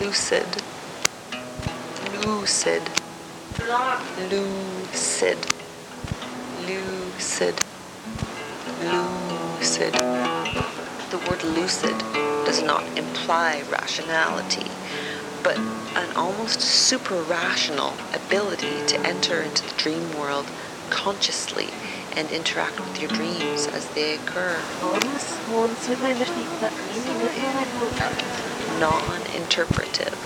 lucid, lucid, lucid, lucid, lucid. The word lucid does not imply rationality, but an almost super-rational ability to enter into the dream world consciously and interact with your dreams as they occur. Non-interpretive.